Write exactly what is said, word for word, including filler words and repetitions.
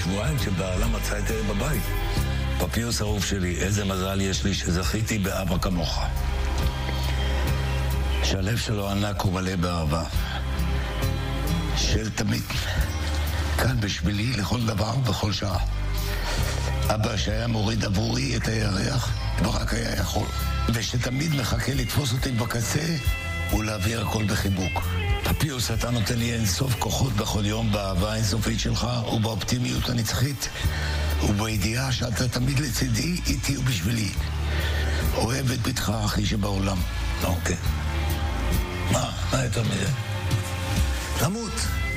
שבועיים שבעלה מצא את הילד בבית. פפיוס הרוב שלי, איזה מזל יש לי שזכיתי באבא כמוך. שהלב שלו ענק ומלא באהבה. של תמיד. כאן בשבילי לכל דבר ובכל שעה. אבא שהיה מוריד עבורי את הירח, ורק היה יכול. ושתמיד מחכה לתפוס אותי בקצה ולהעביר הכל בחיבוק. פפיוס, אתה נותן לי אינסוף כוחות בכל יום באהבה האינסופית שלך ובאופטימיות הנצחית ובידיעה שאתה תמיד לצידי, איתי ובשבילי. אוהב את ביתך הכי שבעולם. אוקיי. מה? מה יותר מזה? למות.